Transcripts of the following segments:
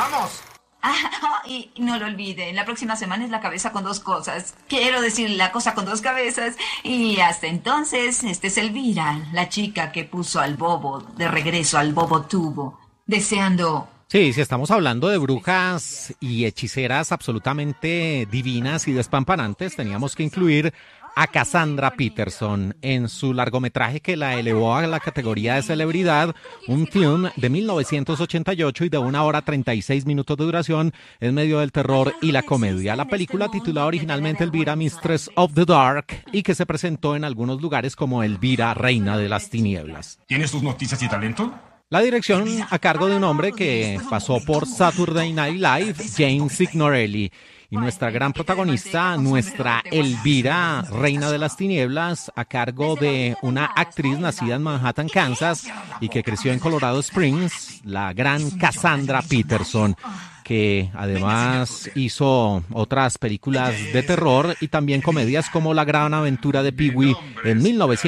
¡Vamos! Y no lo olviden, la próxima semana es la cabeza con dos cosas. Quiero decir, la cosa con dos cabezas. Y hasta entonces, esta es Elvira, la chica que puso al bobo de regreso al bobo tubo, deseando... Sí, si estamos hablando de brujas y hechiceras absolutamente divinas y despampanantes, teníamos que incluir a Cassandra Peterson en su largometraje que la elevó a la categoría de celebridad, un film de 1988 y de 1 hora 36 minutos de duración en medio del terror y la comedia. La película, titulada originalmente Elvira, Mistress of the Dark, y que se presentó en algunos lugares como Elvira, Reina de las Tinieblas. ¿Tienes tus noticias y talento? La dirección a cargo de un hombre que pasó por Saturday Night Live, James Signorelli. Y nuestra gran protagonista, nuestra Elvira, Reina de las Tinieblas, a cargo de una actriz nacida en Manhattan, Kansas, y que creció en Colorado Springs, la gran Cassandra Peterson, que además hizo otras películas de terror y también comedias como La Gran Aventura de Pee-wee en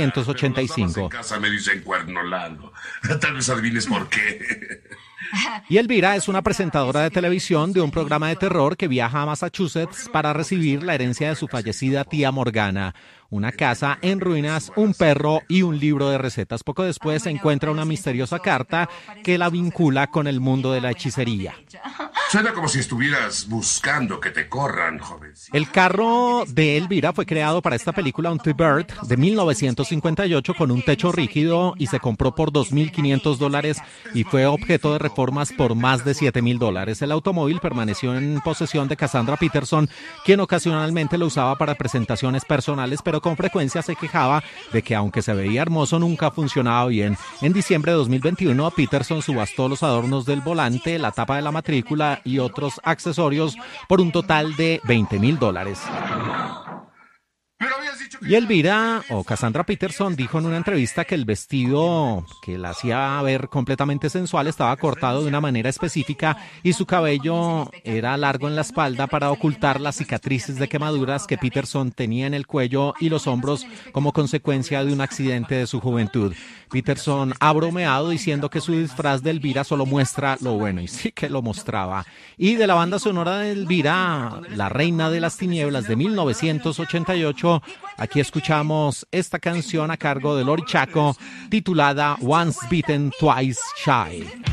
1985. En casa me dicen cuerno largo. Tal vez adivines por qué. Y Elvira es una presentadora de televisión de un programa de terror que viaja a Massachusetts para recibir la herencia de su fallecida tía Morgana. Una casa en ruinas, un perro y un libro de recetas. Poco después se encuentra una misteriosa carta que la vincula con el mundo de la hechicería. Suena como si estuvieras buscando que te corran, jovencito. El carro de Elvira fue creado para esta película, un T-Bird de 1958 con un techo rígido y se compró por $2,500 y fue objeto de reformas por más de $7,000. El automóvil permaneció en posesión de Cassandra Peterson, quien ocasionalmente lo usaba para presentaciones personales, pero con frecuencia se quejaba de que aunque se veía hermoso nunca funcionaba bien. En diciembre de 2021 Peterson subastó los adornos del volante, la tapa de la matrícula y otros accesorios por un total de $20,000. Y Elvira, o Cassandra Peterson, dijo en una entrevista que el vestido que la hacía ver completamente sensual estaba cortado de una manera específica y su cabello era largo en la espalda para ocultar las cicatrices de quemaduras que Peterson tenía en el cuello y los hombros como consecuencia de un accidente de su juventud. Peterson ha bromeado diciendo que su disfraz de Elvira solo muestra lo bueno, y sí que lo mostraba. Y de la banda sonora de Elvira, La Reina de las Tinieblas de 1988, aquí escuchamos esta canción a cargo de Lori Chaco, titulada Once Bitten, Twice Shy.